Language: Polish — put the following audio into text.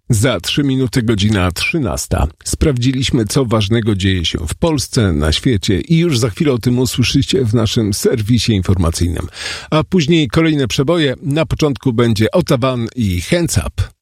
Za 3 minuty godzina 13. Sprawdziliśmy, co ważnego dzieje się w Polsce, na świecie i już za chwilę o tym usłyszycie w naszym serwisie informacyjnym. A później kolejne przeboje. Na początku będzie Otavan i Hands Up.